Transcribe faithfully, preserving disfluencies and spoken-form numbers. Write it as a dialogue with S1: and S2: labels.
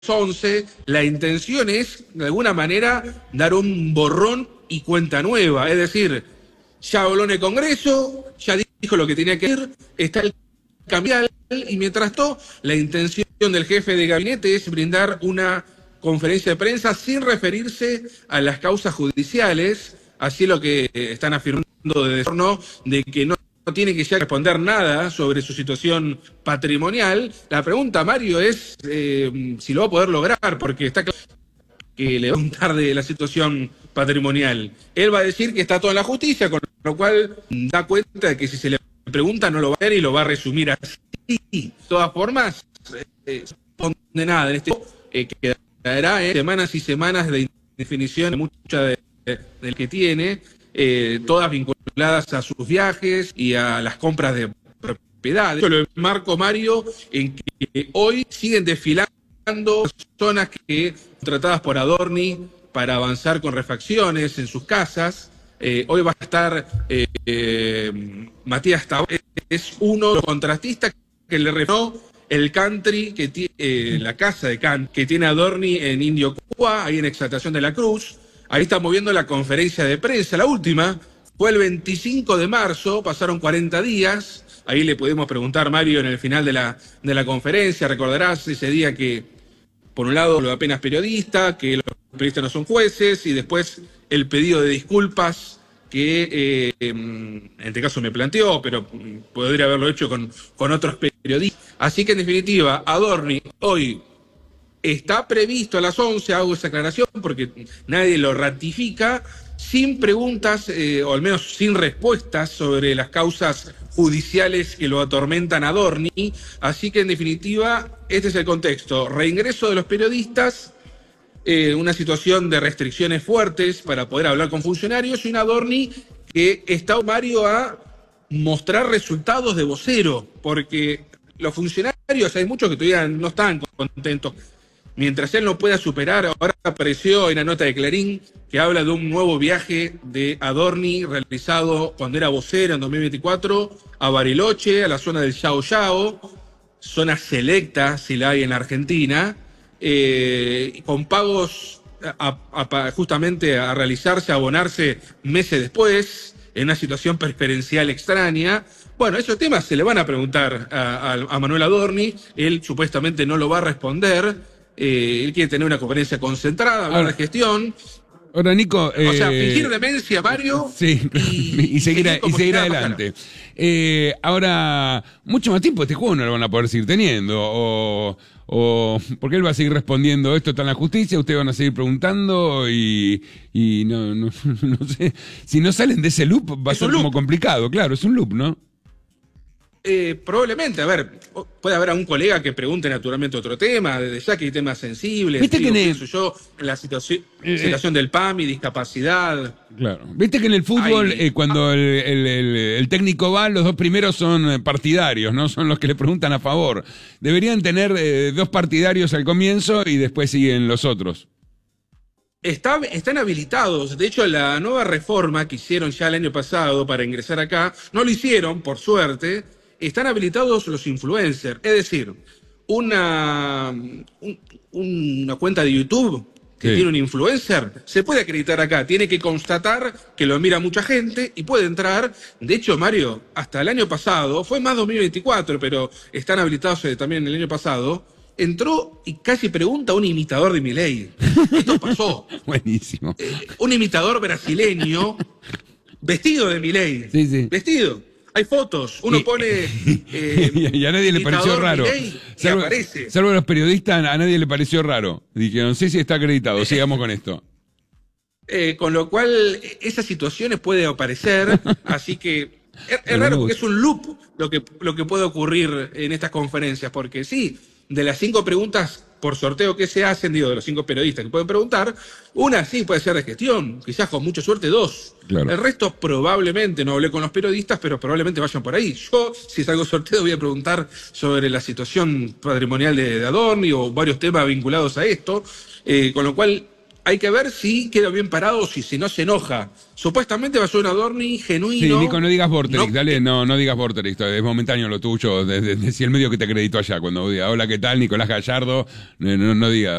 S1: once, la intención es, de alguna manera, dar un borrón y cuenta nueva. Es decir, ya habló en el Congreso, ya dijo lo que tenía que decir, está el cambial, y mientras todo, la intención del jefe de gabinete es brindar una conferencia de prensa sin referirse a las causas judiciales, así lo que están afirmando desde el no, de que no no tiene que ya responder nada sobre su situación patrimonial. La pregunta, Mario, es eh, si lo va a poder lograr, porque está claro que le va a preguntar de la situación patrimonial. Él va a decir que está todo en la justicia, con lo cual da cuenta de que si se le pregunta no lo va a hacer y lo va a resumir así. De todas formas, eh, de nada, en este eh, quedará eh, semanas y semanas de indefinición, mucha de, de, del que tiene, eh, todas vinculadas a sus viajes y a las compras de propiedades. Yo lo marco, Mario, en que hoy siguen desfilando personas que tratadas por Adorni para avanzar con refacciones en sus casas. Eh, hoy va a estar eh, eh, Matías Tabó, es uno de los contrastistas que le refirió el country, que tiene eh, la casa de country que tiene Adorni en Indio Cuba, ahí en Exaltación de la Cruz. Ahí estamos viendo la conferencia de prensa, la última fue el veinticinco de marzo, pasaron cuarenta días, ahí le pudimos preguntar, Mario, en el final de la, de la conferencia, recordarás ese día que, por un lado, lo apenas periodista, que los periodistas no son jueces, y después el pedido de disculpas que eh, en este caso me planteó, pero podría haberlo hecho con, con otros periodistas. Así que, en definitiva, Adorni hoy está previsto a las once, hago esa aclaración porque nadie lo ratifica, sin preguntas, eh, o al menos sin respuestas sobre las causas judiciales que lo atormentan a Adorni. Así que, en definitiva, este es el contexto. Reingreso de los periodistas, eh, una situación de restricciones fuertes para poder hablar con funcionarios, y un Adorni que está, Mario, a mostrar resultados de vocero, porque los funcionarios, hay muchos que todavía no están contentos. Mientras él no pueda superar, ahora apareció en la nota de Clarín que habla de un nuevo viaje de Adorni realizado cuando era vocero en dos mil veinticuatro a Bariloche, a la zona del Yao Yao, zona selecta si la hay en la Argentina, eh, con pagos a, a, justamente a realizarse, a abonarse meses después, en una situación preferencial extraña. Bueno, esos temas se le van a preguntar a, a, a Manuel Adorni, él supuestamente no lo va a responder. Eh, él quiere tener una conferencia concentrada, hablar ahora, de gestión.
S2: Ahora, Nico...
S1: Eh, o sea,
S2: eh,
S1: fingir demencia, Mario.
S2: Sí, y, y seguir, a, y seguir adelante. Eh, ahora, mucho más tiempo este juego no lo van a poder seguir teniendo. O, o porque él va a seguir respondiendo, esto está en la justicia, ustedes van a seguir preguntando y, y no, no, no sé. Si no salen de ese loop va a ser como complicado. Claro, es un loop, ¿no?
S1: Eh, probablemente, a ver, puede haber algún colega que pregunte naturalmente otro tema, desde ya que hay temas sensibles,
S2: ¿Viste
S1: digo,
S2: que en el...
S1: pienso yo, en la situación,
S2: eh,
S1: situación del P A M y discapacidad.
S2: Claro. Viste que en el fútbol, hay... eh, cuando el, el, el, el técnico va, los dos primeros son partidarios, ¿no? Son los que le preguntan a favor. Deberían tener eh, dos partidarios al comienzo y después siguen los otros.
S1: Está, están habilitados. De hecho, la nueva reforma que hicieron ya el año pasado para ingresar acá, no lo hicieron, por suerte. Están habilitados los influencers, es decir, una, un, una cuenta de YouTube que sí. tiene un influencer, se puede acreditar acá, tiene que constatar que lo mira mucha gente y puede entrar. De hecho, Mario, hasta el año pasado, fue más dos mil veinticuatro, pero están habilitados también el año pasado, entró y casi pregunta a un imitador de Milei. Esto pasó.
S2: Buenísimo.
S1: Eh, un imitador brasileño vestido de Milei.
S2: Sí, sí.
S1: Vestido. Hay fotos, uno
S2: y,
S1: pone... Eh,
S2: y a nadie le pareció raro. Salvo, salvo a los periodistas, a nadie le pareció raro. Dijeron, sí, sí, está acreditado, sigamos con esto.
S1: Eh, con lo cual, esas situaciones pueden aparecer, así que es, es raro porque es un loop lo que, lo que puede ocurrir en estas conferencias, porque sí, de las cinco preguntas por sorteo que se hacen, digo, de los cinco periodistas que pueden preguntar, una sí puede ser de gestión, quizás con mucha suerte dos. Claro. El resto probablemente, no hablé con los periodistas, pero probablemente vayan por ahí. Yo, si salgo sorteo, voy a preguntar sobre la situación patrimonial de, de Adorni o varios temas vinculados a esto, eh, con lo cual hay que ver si queda bien parado o si, si no se enoja. Supuestamente va a ser un Adorni genuino.
S2: Sí, Nico, no digas Vorterix,
S1: no,
S2: dale, no, no digas Vorterix, es momentáneo lo tuyo, de, de, de, si el medio que te acreditó allá, cuando diga, hola, ¿qué tal? Nicolás Gallardo, no, no, no digas.